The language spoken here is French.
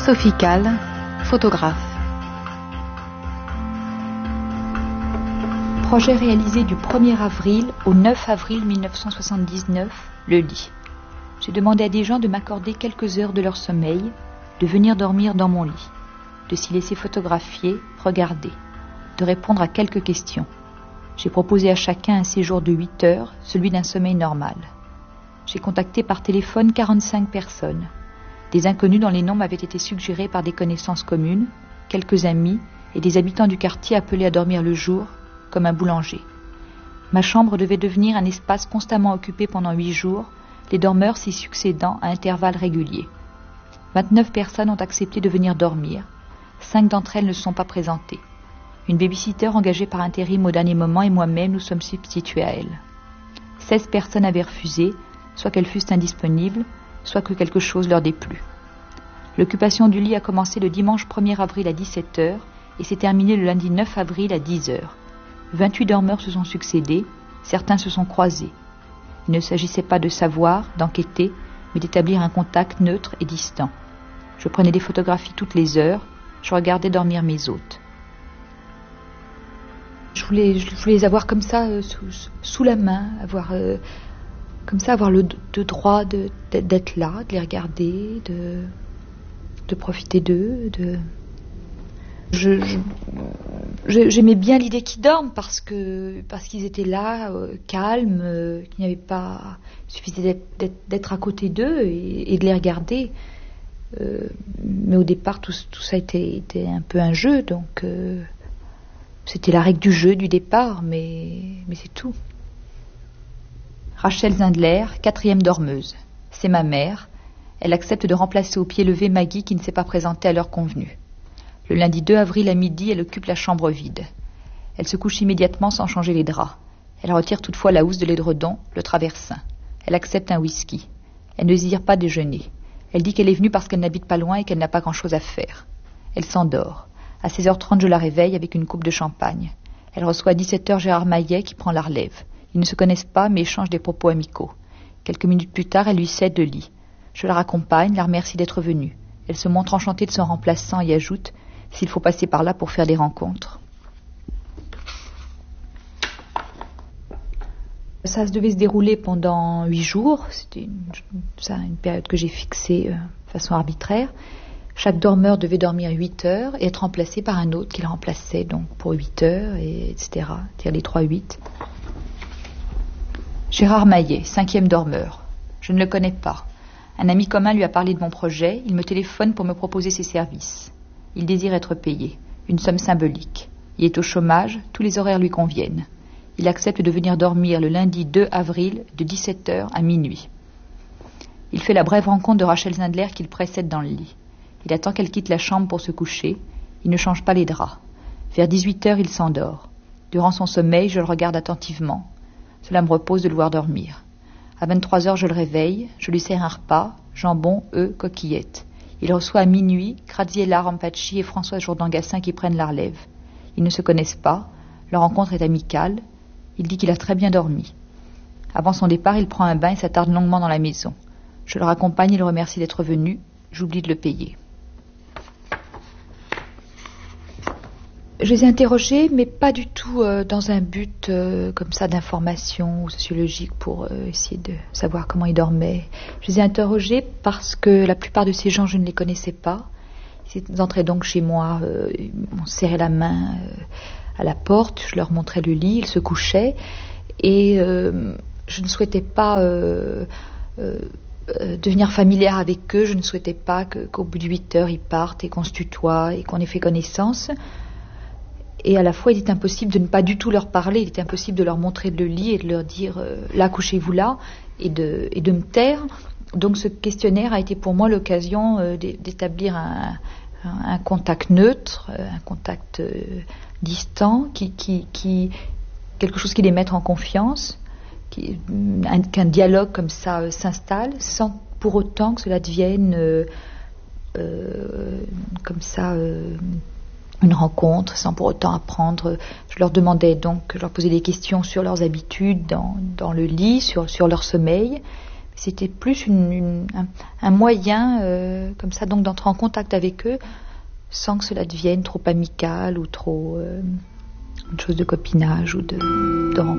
Sophie Calle, photographe. Projet réalisé du 1er avril au 9 avril 1979, le lit. J'ai demandé à des gens de m'accorder quelques heures de leur sommeil, de venir dormir dans mon lit, de s'y laisser photographier, regarder, de répondre à quelques questions. J'ai proposé à chacun un séjour de 8 heures, celui d'un sommeil normal. J'ai contacté par téléphone 45 personnes. Des inconnus dont les noms m'avaient été suggérés par des connaissances communes, quelques amis et des habitants du quartier appelés à dormir le jour, comme un boulanger. Ma chambre devait devenir un espace constamment occupé pendant 8 jours, les dormeurs s'y succédant à intervalles réguliers. 29 personnes ont accepté de venir dormir. 5 d'entre elles ne se sont pas présentées. Une babysitter engagée par intérim au dernier moment et moi-même nous sommes substitués à elle. 16 personnes avaient refusé, soit qu'elles fussent indisponibles, soit que quelque chose leur déplut. L'occupation du lit a commencé le dimanche 1er avril à 17h et s'est terminée le lundi 9 avril à 10h. 28 dormeurs se sont succédés, certains se sont croisés. Il ne s'agissait pas de savoir, d'enquêter, mais d'établir un contact neutre et distant. Je prenais des photographies toutes les heures, je regardais dormir mes hôtes. Je voulais les avoir comme ça, sous la main, avoir le droit d'être là, de les regarder, de profiter d'eux. J'aimais bien l'idée qu'ils dorment parce qu'ils étaient là, calmes, qu'il n'y avait pas, il suffisait d'être à côté d'eux et de les regarder. Mais au départ, tout ça était un peu un jeu, donc c'était la règle du jeu du départ, mais c'est tout. Rachel Zindler, 4e dormeuse. C'est ma mère. Elle accepte de remplacer au pied levé Maggie qui ne s'est pas présentée à l'heure convenue. Le lundi 2 avril à midi, elle occupe la chambre vide. Elle se couche immédiatement sans changer les draps. Elle retire toutefois la housse de l'édredon, le traversin. Elle accepte un whisky. Elle ne désire pas déjeuner. Elle dit qu'elle est venue parce qu'elle n'habite pas loin et qu'elle n'a pas grand-chose à faire. Elle s'endort. À 16h30, je la réveille avec une coupe de champagne. Elle reçoit à 17h Gérard Maillet qui prend la relève. Ils ne se connaissent pas, mais échangent des propos amicaux. Quelques minutes plus tard, elle lui cède le lit. Je la raccompagne, la remercie d'être venue. Elle se montre enchantée de son remplaçant et ajoute « S'il faut passer par là pour faire des rencontres ». Ça devait se dérouler pendant 8 jours. C'était une période que j'ai fixée de façon arbitraire. Chaque dormeur devait dormir 8 heures et être remplacé par un autre qui le remplaçait donc pour 8 heures, etc. C'est-à-dire les 3-8. Gérard Maillet, 5e dormeur. Je ne le connais pas. Un ami commun lui a parlé de mon projet. Il me téléphone pour me proposer ses services. Il désire être payé. Une somme symbolique. Il est au chômage. Tous les horaires lui conviennent. Il accepte de venir dormir le lundi 2 avril de 17h à minuit. Il fait la brève rencontre de Rachel Zindler qu'il précède dans le lit. Il attend qu'elle quitte la chambre pour se coucher. Il ne change pas les draps. Vers 18h, il s'endort. Durant son sommeil, je le regarde attentivement. Cela me repose de le voir dormir. À 23h, je le réveille, je lui sers un repas, jambon, œufs, coquillettes. Il reçoit à minuit Graziella Rampacci et Françoise Jourdan-Gassin qui prennent la relève. Ils ne se connaissent pas, leur rencontre est amicale. Il dit qu'il a très bien dormi. Avant son départ, il prend un bain et s'attarde longuement dans la maison. Je le raccompagne et le remercie d'être venu. J'oublie de le payer. Je les ai interrogés, mais pas du tout dans un but comme ça d'information ou sociologique pour essayer de savoir comment ils dormaient. Je les ai interrogés parce que la plupart de ces gens, je ne les connaissais pas. Ils entraient donc chez moi, ils m'ont serré la main à la porte, je leur montrais le lit, ils se couchaient et je ne souhaitais pas devenir familière avec eux, je ne souhaitais pas qu'au bout de 8 heures ils partent et qu'on se tutoie et qu'on ait fait connaissance. Et à la fois, il est impossible de ne pas du tout leur parler, il est impossible de leur montrer le lit et de leur dire là, couchez-vous là, et de me taire. Donc ce questionnaire a été pour moi l'occasion d'établir un contact neutre, un contact distant, quelque chose qui les mette en confiance, qu'un dialogue comme ça s'installe, sans pour autant que cela devienne comme ça une rencontre, sans pour autant apprendre. Je leur demandais donc, je leur posais des questions sur leurs habitudes dans le lit, sur leur sommeil. C'était plus un moyen, comme ça, donc d'entrer en contact avec eux, sans que cela devienne trop amical ou trop une chose de copinage ou de rencontre.